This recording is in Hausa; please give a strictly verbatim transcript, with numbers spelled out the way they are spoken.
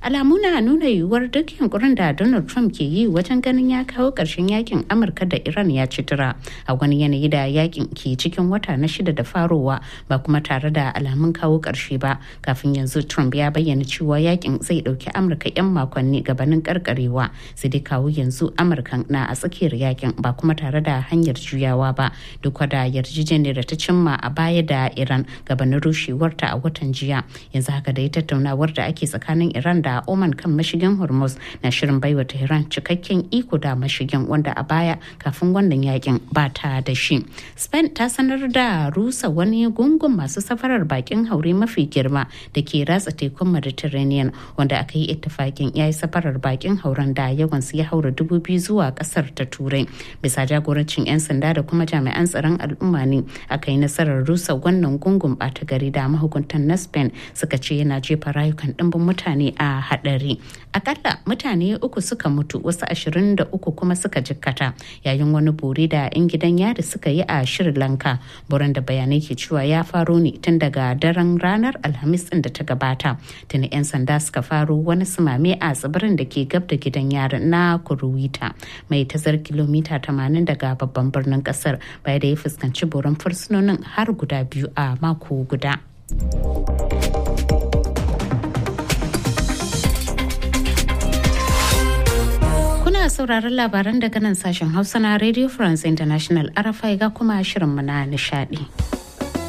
alamu na nuna yiwuwar duk yunkurin da Donald Trump ke yi wajen ganin ya kawo ƙarshen yakin Amurka da Iran ya ci tura a wani yanayi da yakin ke cikin wata na shida da farowa ba kuma tare da alamun kawo ƙarshe ba. Kafin yanzu Trump ya bayyana cewa yakin zai ɗauki Amurka 'yan makonni gabanin karkarewa, sai dai kawo yanzu Amurka na a tsakiyar yakin ba kuma tare da hanyar juyawa ba, duk da yarjejeniyar da ta cimma a baya da Iran gabanin rushewarta a watan jiya. Yanzu haka dai tattaunawar da ake tsakanin Iran da Oman kan mashigin Hormuz na shirin baiwa Tehran cikakken iko da mashigin, wanda a baya kafin wannan yakin ba ta da shi. Spain ta sanar da rusa wani gungun masu safarar bakin haure mafi girma da ke ratsa tekun Mediterranean, wanda aka yi ittifakin yayi safarar bakin hauren da yawan su ya haura dubu biyu zuwa kasar ta Turai. Bisa jagorancin 'yan sanda da kuma jami'an tsaron al'umma ne aka yi nasarar rusa wannan gungun bata gari da mahukuntan na Spain suka ce yana jefa rayukan ɗimbin mutane a haɗari. Akalla mutane uku suka mutu, wasu ashirin da uku kuma suka jikkata yayin wani bore da 'yan gidan yari suka yi a Sri Lanka. Buran da bayanai ke cewa ya faro ne tun daga daren ranar Alhamis ɗin da ta gabata. Tuni 'yan sanda suka faro wani sumame a tsibirin da ke gab da gidan yarin na Kuruwita, mai tazar kilomita tamanin daga babban birnin kasar, baya da ya fuskanci boron fursunonin har guda biyu a mako guda. Kuna sauraron labaran daga nan sashen Hausa na Radio France International, R F I ga kuma shirinmu na nishadi.